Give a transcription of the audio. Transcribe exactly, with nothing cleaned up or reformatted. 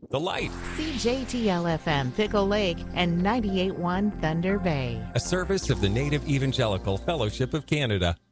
The Light, C J T L F M Pickle Lake and ninety-eight point one Thunder Bay. a service of the Native Evangelical Fellowship of Canada.